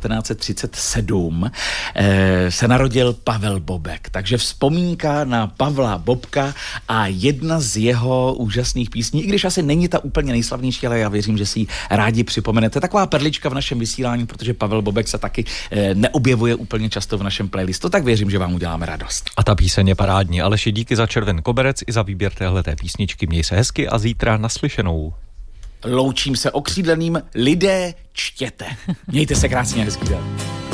1937 se narodil Pavel Bobek. Takže vzpomínka na Pavla Bobka a jedna z jeho úžasných písní, i když asi není ta úplně nejslavnější, ale já věřím, že si ji rádi připomenete. Taková perlička v našem vysílání, protože Pavel Bobek se taky neobjevuje úplně často v našem playlistu, tak věřím, že vám uděláme radost. A ta píseň je parádní. Aleši, díky za červen koberec i za výběr téhleté písničky. Měj se hezky a zítra naslyšenou. Loučím se okřídleným, lidé čtěte. Mějte se krásně, hezký den.